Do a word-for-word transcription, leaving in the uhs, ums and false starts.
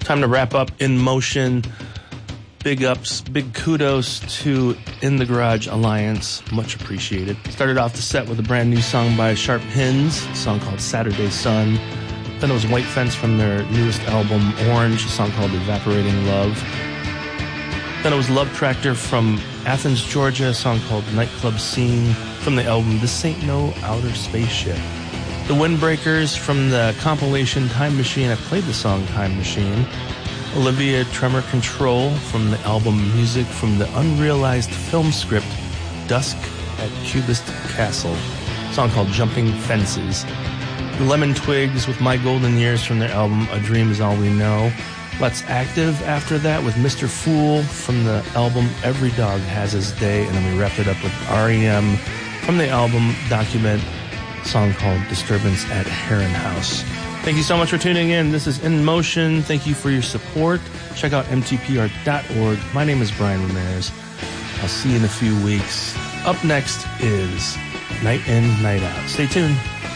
Time to wrap up In Motion. Big ups, big kudos to In the Garage Alliance. Much appreciated. Started off the set with a brand new song by Sharp Pins, a song called Saturday Sun. Then it was White Fence from their newest album, Orange, a song called Evaporating Love. Then it was Love Tractor from Athens, Georgia, a song called Nightclub Scene from the album This Ain't No Outer Spaceship. The Windbreakers from the compilation Time Machine. I played the song Time Machine. Olivia Tremor Control from the album Music from the unrealized film script Dusk at Cubist Castle, a song called Jumping Fences. The Lemon Twigs with My Golden Years from their album A Dream Is All We Know. Let's Active after that with Mister Fool from the album Every Dog Has His Day. And then we wrapped it up with R E M from the album Document, a song called Disturbance at Heron House. Thank you so much for tuning in. This is In Motion. Thank you for your support. Check out M T P R dot org. My name is Brian Ramirez. I'll see you in a few weeks. Up next is Night In, Night Out. Stay tuned.